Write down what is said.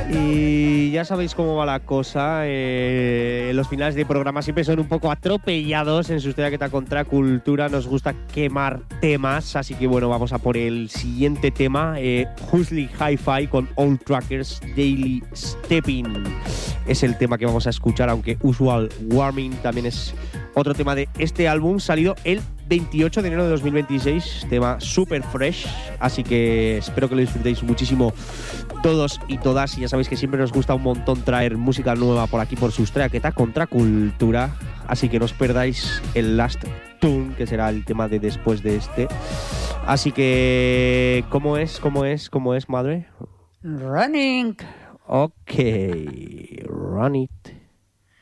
Y ya sabéis cómo va la cosa. Los finales de programa siempre son un poco atropellados en Sustraya que Contracultura. Nos gusta quemar temas, así que bueno, vamos a por el siguiente tema. Huxley Hi-Fi con Old Trackers Daily Stepping. Es el tema que vamos a escuchar, aunque Usual Warming también es otro tema de este álbum, salido el 28 de enero de 2026, tema super fresh, así que espero que lo disfrutéis muchísimo todos y todas, y ya sabéis que siempre nos gusta un montón traer música nueva por aquí por Sustraya Contracultura, así que no os perdáis el Last Tune, que será el tema de después de este. Así que, ¿cómo es, madre? Running. Ok, run it.